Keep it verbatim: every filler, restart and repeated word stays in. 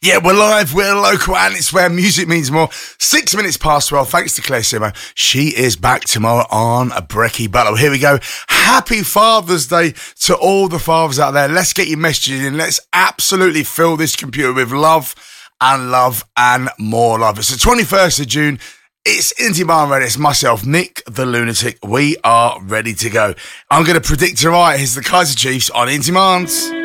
Yeah, we're live, we're local, and it's where music means more. Six minutes past twelve, thanks to Claire Simo. She is back tomorrow on a Brekkie Butler. Here we go. Happy Father's Day to all the fathers out there. Let's get your messages in. Let's absolutely fill this computer with love and love and more love. It's the twenty-first of June. It's Inti Man Radio. It's myself, Nick the Lunatic. We are ready to go. I'm going to predict it right. Here's the Kaiser Chiefs on Inti Mans.